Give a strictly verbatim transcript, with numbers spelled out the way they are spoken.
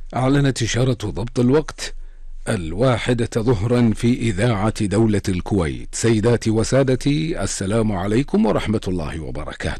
أعلنت إشارة ضبط الوقت الواحدة ظهرا في إذاعة دولة الكويت. سيداتي وسادتي، السلام عليكم ورحمة الله وبركاته.